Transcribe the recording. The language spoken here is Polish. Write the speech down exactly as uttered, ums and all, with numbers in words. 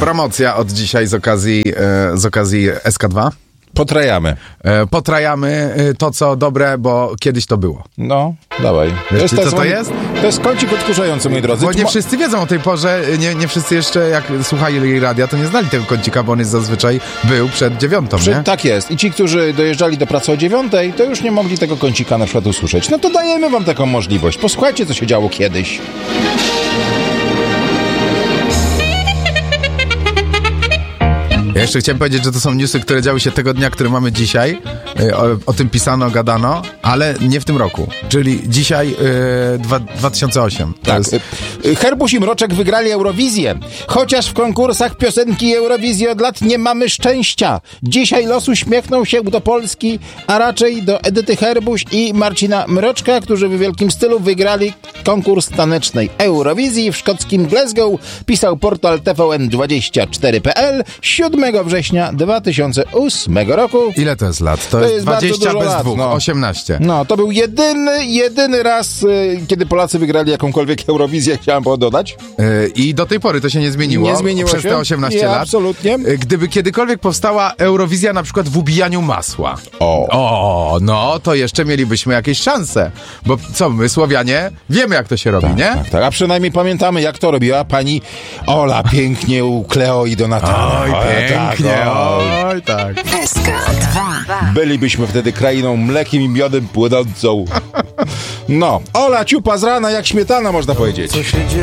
Promocja od dzisiaj z okazji, e, z okazji S K dwa. Potrajamy. E, potrajamy e, to, co dobre, bo kiedyś to było. No, dawaj. Wiesz, to co jest, to jest? To jest kącik odkurzający, moi drodzy. Bo nie Mo- wszyscy wiedzą o tej porze, nie, nie wszyscy jeszcze, jak słuchali radia, to nie znali tego kącika, bo on jest zazwyczaj był przed dziewiątą, Przy, nie? tak jest. I ci, którzy dojeżdżali do pracy o dziewiątej, to już nie mogli tego kącika na przykład usłyszeć. No to dajemy wam taką możliwość. Posłuchajcie, co się działo kiedyś. Ja jeszcze chciałem powiedzieć, że to są newsy, które działy się tego dnia, który mamy dzisiaj. O, o tym pisano, gadano, ale nie w tym roku. Czyli dzisiaj yy, dwa, dwa tysiące osiem. To Tak. jest... Herbuś i Mroczek wygrali Eurowizję. Chociaż w konkursach piosenki Eurowizji od lat nie mamy szczęścia. Dzisiaj los uśmiechnął się do Polski, a raczej do Edyty Herbuś i Marcina Mroczka, którzy w wielkim stylu wygrali konkurs tanecznej Eurowizji w szkockim Glasgow, pisał portal T V N dwadzieścia cztery kropka P L siódmego września dwa tysiące ósmego roku. Ile to jest lat? To, To jest, jest dwadzieścia bardzo bez dużo dwóch, lat, no. osiemnaście. No, to był jedyny, jedyny raz, y, kiedy Polacy wygrali jakąkolwiek Eurowizję, chciałem dodać. Yy, I do tej pory to się nie zmieniło. Nie zmieniło przez się. te osiemnaście Nie, lat. absolutnie. Yy, Gdyby kiedykolwiek powstała Eurowizja na przykład w ubijaniu masła. O. O, no to jeszcze mielibyśmy jakieś szanse. Bo co, my Słowianie wiemy, jak to się robi, nie? Tak, tak, a przynajmniej pamiętamy, jak to robiła pani Ola pięknie u Kleo i Donatana. Oj, pięknie, tak, oj. oj, tak. S K dwa. Bylibyśmy wtedy krainą mlekiem i miodem płynącą. No, Ola ciupa z rana jak śmietana, można powiedzieć. Co się dzieje?